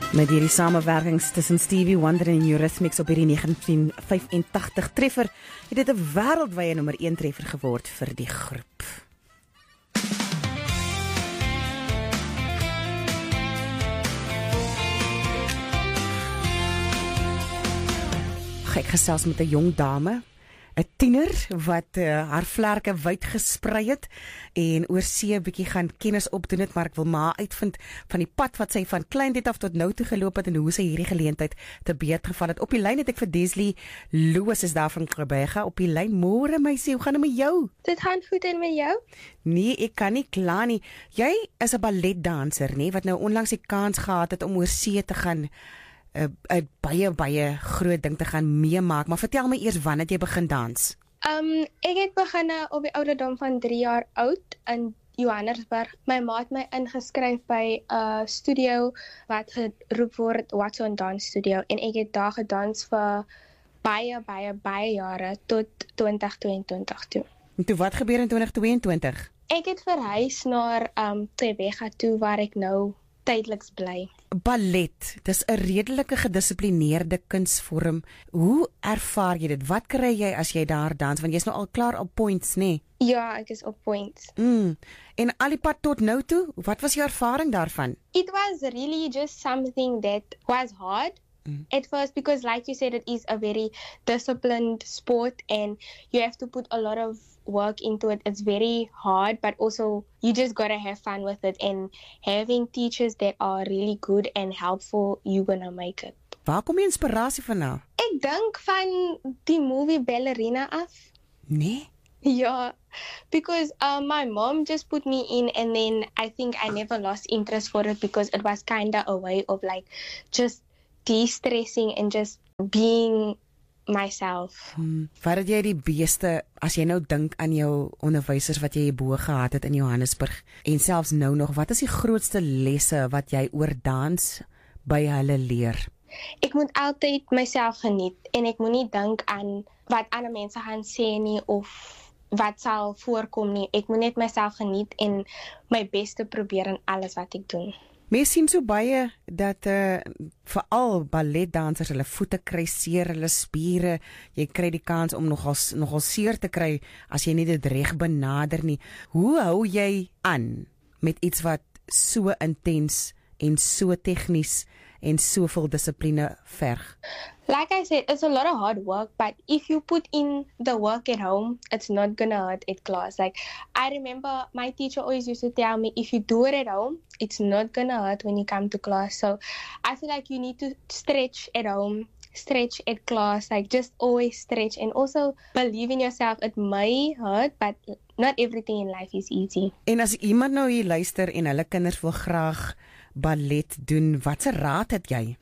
Met hierdie samewerkings tussen Stevie Wonder en Eurythmics op hierdie 1985 treffer, het dit 'n wêreldwye nommer 1 treffer geword vir die groep. Ek gesels met 'n jong dame, 'n tiener wat haar vlerke wyd gesprei het en oor see 'n bietjie gaan kennis opdoen het, maar ek wil maar uitvind van die pad wat sy van kleintyd af tot nou toe geloop het en hoe sy hierdie geleentheid te beurt geval het. Op die lyn het ek vir Desley Louis is daar van Gqeberha op die lyn. Môre meisie, hoe gaan dit met jou? Dit gaan goed en met jou? Nee, ek kan nie kla nie. Jy is 'n balletdanser, nee, wat nou onlangs die kans gehad het om oor see te gaan. 'n baie groot ding te gaan meemaak, maar vertel my eers wanneer jy begin dans. Ek het begin op die ouderdom van 3 jaar oud in Johannesburg. My ma het my ingeskryf by 'n studio wat geroep word Watson Dance Studio en ek het daar gedans vir baie jare tot 2022 toe. En toe wat gebeur in 2022? Ek het verhuis na Gqeberha toe waar ek nou tydeliks bly. Ballet, dis 'n redelike gedissiplineerde kunsvorm. Hoe ervaar jy dit? Wat kry jy as jy daar dans? Want jy's nou al klaar op points, nê? Ja, ek is op points. En al die pad tot nou toe, wat was jou ervaring daarvan? It was really just something that was hard at first because like you said, it is a very disciplined sport and you have to put a lot of work into it. It's very hard, but also you just gotta have fun with it and having teachers that are really good and helpful, you're gonna make it. Waar kom jy inspirasie vandaan? Ek dink van die movie Ballerina af. Nee? Yeah, because my mom just put me in and then I think I never lost interest for it because it was kinda a way of like just de-stressing and just being myself. Wat het jy die beste, as jy nou dink aan jou onderwysers wat jy hierbo gehad het in Johannesburg en selfs nou nog, wat is die grootste lesse wat jy oor dans by hulle leer? Ek moet altyd myself geniet en ek moet nie dink aan wat ander mense gaan sê nie of wat sal voorkom nie. Ek moet net myself geniet en my beste probeer in alles wat ek doen. Mens sien so baie dat veral balletdansers hulle voete kry seer, hulle spiere, jy kry die kans om nogal seer te kry as jy nie dit reg benader nie. Hoe hou jy aan met iets wat so intens en so tegnies en soveel dissipline verg? Like I said, it's a lot of hard work, but if you put in the work at home, it's not gonna hurt at class. Like, I remember my teacher always used to tell me, if you do it at home, it's not gonna hurt when you come to class. So I feel like you need to stretch at home, stretch at class, like just always stretch and also believe in yourself. It may hurt, but not everything in life is easy. En as iemand nou hier luister en hulle kinders wil graag ballet doen, watse raad het jy?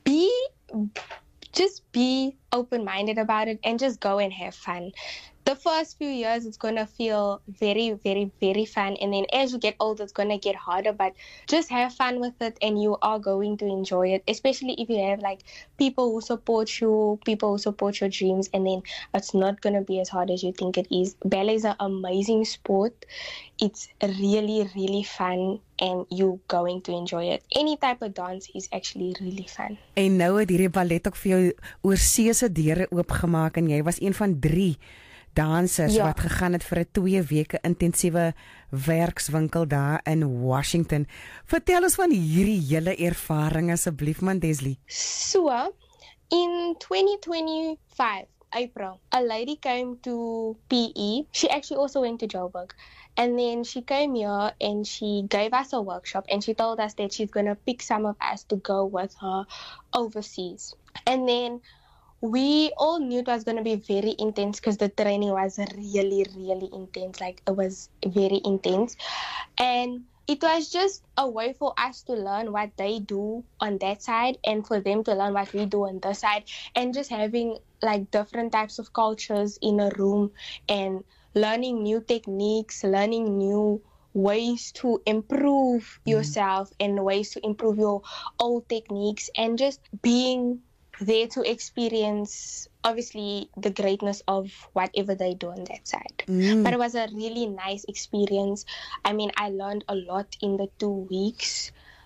Just be open-minded about it and just go and have fun. The first few years, it's going to feel very fun. And then as you get older, it's going to get harder. But just have fun with it and you are going to enjoy it. Especially if you have like people who support you, people who support your dreams. And then it's not going to be as hard as you think it is. Ballet is an amazing sport. It's really fun. And you're going to enjoy it. Any type of dance is actually really fun. En nou het hierdie ballet ook vir jou oorseese deure oopgemaak en jy was een van 3 dansers wat gegaan het vir 'n 2 weke intensiewe werkswinkel daar in Washington. Vertel ons van hierdie hele ervaring asseblief man Desley. So, in 2025 April, a lady came to PE. She actually also went to Joburg. And then she came here and she gave us a workshop and she told us that she's going to pick some of us to go with her overseas. And then we all knew it was going to be very intense because the training was really intense. Like it was very intense. And it was just a way for us to learn what they do on that side and for them to learn what we do on this side and just having like different types of cultures in a room and learning new techniques, learning new ways to improve yourself and ways to improve your old techniques and just being there to experience obviously the greatness of whatever they do on that side. But it was a really nice experience. I mean, I learned a lot in the 2 weeks.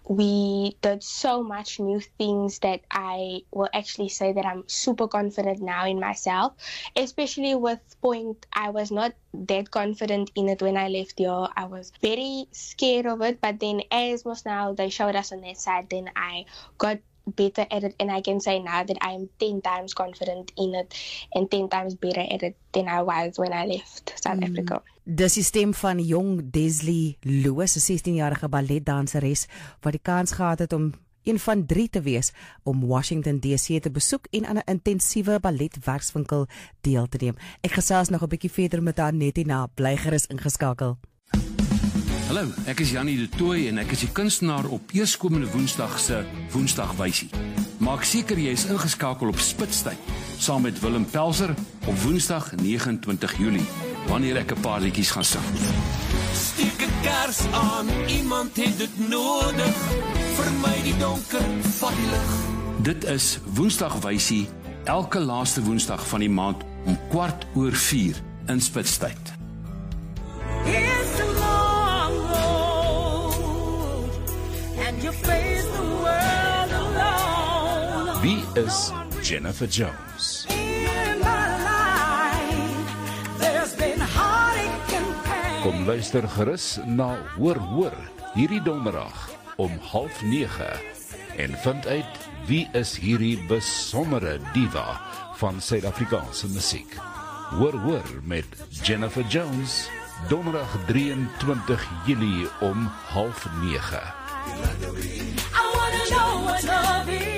we did so much new things that I will actually say that I'm super confident now in myself, especially with Point. I was not that confident in it when I left here. I was very scared of it, but then as most now they showed us on that side, then I got better at it, and I can say now that I'm 10 times confident in it and 10 times better at it than I was when I left South Africa. Dis die stem van jong Desley Lewis, 'n 16-jarige balletdanseres wat die kans gehad het om een van 3 te wees om Washington DC te besoek en aan 'n intensiewe balletwerkswinkel deel te neem. Ek gesels nog 'n bietjie verder met haar net hierna. Bly gerus ingeskakel. Hallo, ek is Jannie de Tooy en ek is die kunstenaar op eerskomende Woensdag se Woensdagwysie. Maak seker jy is ingeskakel op Spitstyd saam met Willem Pelser op Woensdag 29 Julie wanneer ek 'n paar liedjies gaan sing. Steek 'n kers aan, iemand het dit nodig. Vermy die donker, vat die lig. Dit is Woensdagwysie elke laaste Woensdag van die maand om 4:15 in Spitstyd. It's a long road, and you face the world alone. Wie is Jennifer Jones? In my life, there's been heartache and pain. Kom luister gerus na Hoor hierdie donderdag om 8:30 en vind uit wie is hierdie besondere diva van Suid-Afrikaanse musiek. Hoor met Jennifer Jones, donderdag 23 Julie om 8:30. I wanna know what love is.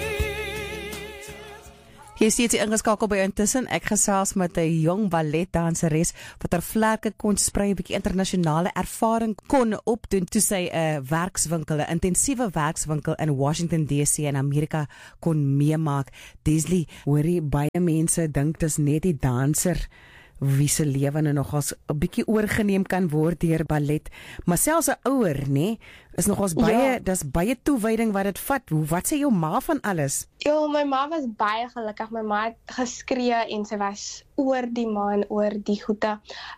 Hier steeds ingeskakel by Intussen. Ek gesels met 'n jong balletdanseres wat haar vlerke kon sprei, 'n bietjie internasionale ervaring kon opdoen toe sy 'n werkswinkel, 'n intensiewe werkswinkel in Washington DC in Amerika kon meemaak. Desley, hoorie, baie mense dink dis net die danser wie se lewe nou nogals 'n bietjie oorgeneem kan word deur ballet, maar selfs 'n ouer, nê, is nogals baie, dis baie toewyding wat dit vat. Wat sê jou ma van alles? Ja, my ma was baie gelukkig. My ma het geskree en sy was oor die man, oor die goede.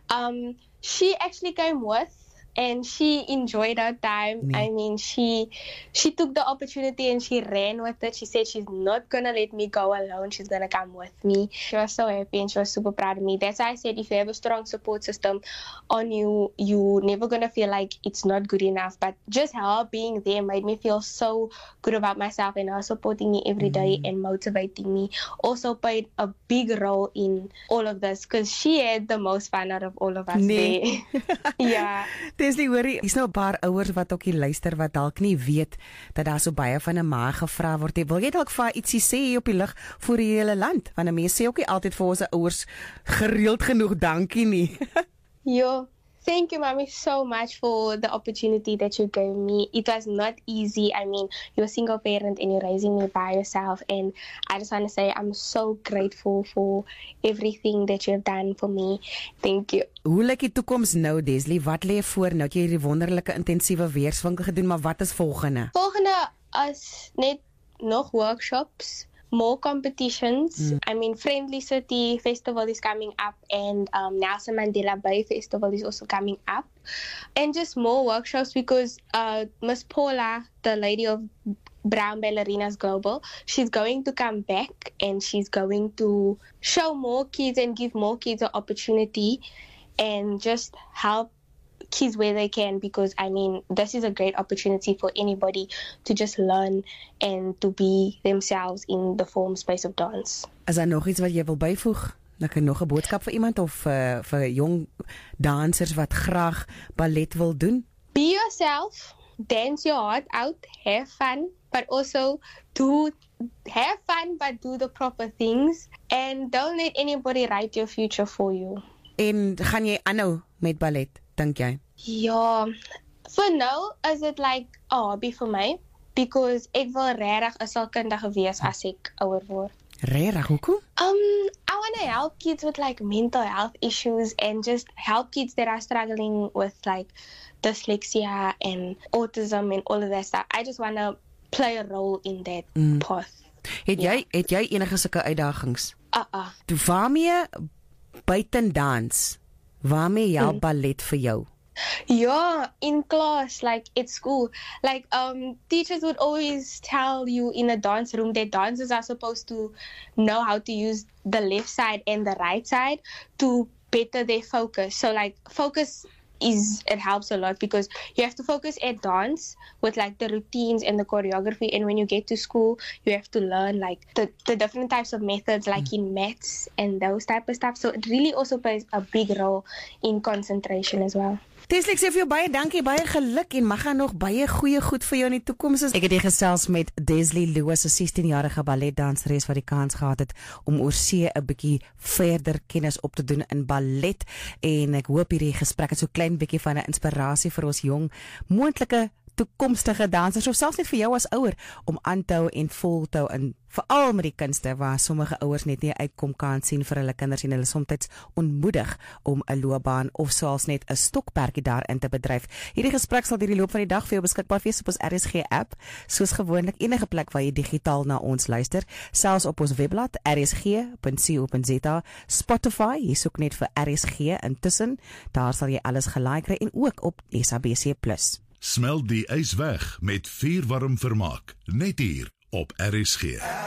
She actually came with and she enjoyed her time. I mean, she took the opportunity and she ran with it. She said she's not gonna let me go alone. She's gonna come with me. She was so happy and she was super proud of me. That's why I said if you have a strong support system on you, you're never gonna feel like it's not good enough. But just her being there made me feel so good about myself, and her supporting me every day and motivating me also played a big role in all of this, because she had the most fun out of all of us there. Yeah. Desley, hoorie, hier's nou 'n paar ouers wat ook hier luister wat dalk nie weet dat daar so baie van 'n ma gevra word. Wil jy dalk vir ietsie sê hier op die lig vir die hele land? Want mense sê ook nie altyd vir ons ouers gereeld genoeg dankie nie. Yo, thank you, mommy, so much for the opportunity that you gave me. It was not easy. I mean, you're a single parent and you're raising me by yourself. And I just want to say I'm so grateful for everything that you've done for me. Thank you. Hoe lyk die toekoms nou, Desley? Wat lê voor? Nou het jy hierdie wonderlike intensiewe weerswinkel gedoen, maar wat is volgende? Volgende is net nog workshops, more competitions. I mean, Friendly City Festival is coming up, and Nelson Mandela Bay Festival is also coming up. And just more workshops, because Miss Paula, the lady of Brown Ballerinas Global, she's going to come back and she's going to show more kids and give more kids an opportunity and just help kids where they can, because I mean, this is a great opportunity for anybody to just learn and to be themselves in the form space of dance. Is daar nog iets wat jy wil byvoeg? Nog 'n boodskap vir iemand of vir jong dansers wat graag ballet wil doen? Be yourself, dance your heart out, have fun, but also have fun but do the proper things, and don't let anybody write your future for you. En gaan jy aanhou met ballet, dink jy? Ja, for now is it like a hobby vir my, because ek wil regtig 'n sielkundige wees as ek ouer word. Regtig, hoekom? I want to help kids with like mental health issues and just help kids that are struggling with like dyslexia and autism and all of that stuff. I just want to play a role in that path. Het jy enige sulke uitdagings? Uh-uh. Waarmee buiten dans, waarmee help ballet vir jou? Yeah, in class, like at school, like teachers would always tell you in a dance room that dancers are supposed to know how to use the left side and the right side to better their focus. So like focus it helps a lot because you have to focus at dance with like the routines and the choreography, and when you get to school you have to learn like the different types of methods like in maths and those type of stuff. So it really also plays a big role in concentration as well. Teslie, ek sê vir jou baie dankie, baie geluk en mag gaan nog baie goeie goed vir jou in die toekoms. Ek het gesels met Desley Lewis, 'n 16-jarige balletdanseres wat die kans gehad het om oorsee 'n bietjie verder kennis op te doen in ballet, en ek hoop hierdie gesprek het so klein bietjie van 'n inspirasie vir ons jong moontlike toekomstige dansers, of selfs net vir jou as ouer om aan te hou en vol te hou in veral met die kunste waar sommige ouers net nie uitkom kan sien vir hulle kinders en hulle soms ontmoedig om 'n loopbaan of selfs net 'n stokperdjie daarin te bedryf. Hierdie gesprek sal deur die loop van die dag vir jou beskikbaar wees op ons RSG app, soos gewoonlik enige plek waar jy digitaal na ons luister, selfs op ons webblad rsg.co.za, Spotify, jy soek net vir RSG intussen, daar sal jy alles gelaai kry, en ook op SABC+. Smelt die ys weg met vuurwarm vermaak, net hier op RSG.